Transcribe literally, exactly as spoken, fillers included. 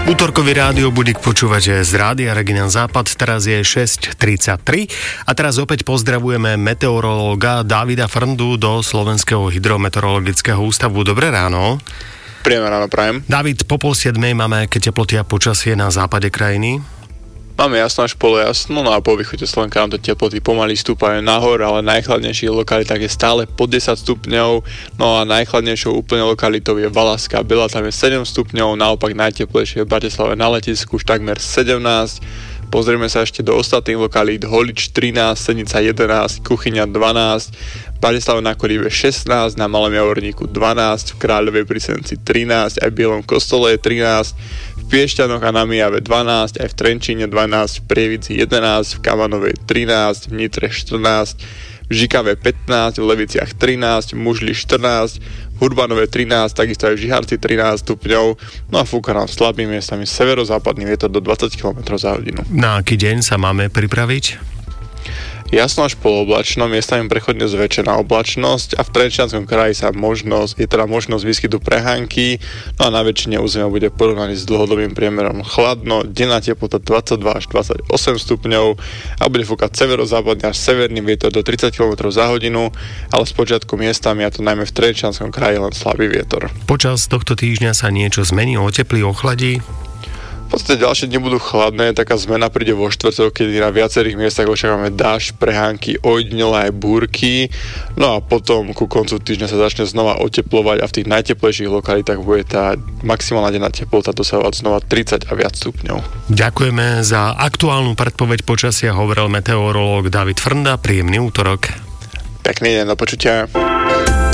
Útorkový rádio budík počúvate z Rádia Regina Západ, teraz je šesť tridsaťtri a teraz opäť pozdravujeme meteorológa Davida Frndu do Slovenského hydrometeorologického ústavu. Dobré ráno. Príjemné ráno prajem. David, po pol siedmej máme aké teploty a počasie na západe krajiny? Máme jasno až polojasno, no a po východe Slovenska nám to teploty pomaly stúpajú nahor, ale najchladnejších lokalitách je stále pod desať stupňov, no a najchladnejšou úplne lokalitou je Valašská Bela, tam je sedem stupňov, naopak najteplejšie je v Bratislave na letisku už takmer sedemnásť. Pozrieme sa ešte do ostatných lokalít: Holič trinásť, Senica jedenásť, Kuchyňa dvanásť, Bratislava na Korive šestnásť, na Malom Javorníku dvanásť, v Kráľovej pri Senci trinásť, aj v Bielom Kostole je trinásť, v Piešťanoch a na Mijave dvanásť, aj v Trenčíne dvanásť, v Prievidzi jedenásť, v Kavanovej trinásť, v Nitre štrnásť, v Žikave pätnásť, v Leviciach trinásť, v Mužli štrnásť, v Urbanove trinásť, takisto aj v Žiharci trinásť stupňov, no a fúka nám slabými miestami severozápadný vietor do dvadsať kilometrov za hodinu. Na aký deň sa máme pripraviť? Jasno až polooblačno, miestami prechodne zväčšená oblačnosť a v Trenčianskom kraji sa možnosť, je teda možnosť výskytu prehánky, no a na väčšine územia bude porovnaný s dlhodobým priemerom chladno, denná teplota dvadsaťdva až dvadsaťosem stupňov a bude fúkať severozápadný až severný vietor do tridsať kilometrov za hodinu, ale spočiatku miestami, a to najmä v Trenčianskom kraji, len slabý vietor. Počas tohto týždňa sa niečo zmení, oteplí, ochladí? V podstate ďalšie dni budú chladné, taká zmena príde vo štvrtok, kedy na viacerých miestach očakávame dážď, prehánky, ojedinelé aj búrky, no a potom ku koncu týždňa sa začne znova oteplovať a v tých najteplejších lokalitách bude tá maximálna denná teplota dosahovať znova tridsať a viac stupňov. Ďakujeme za aktuálnu predpoveď počasia, hovoril meteorológ David Frnda. Príjemný útorok. Pekný deň, do počutia.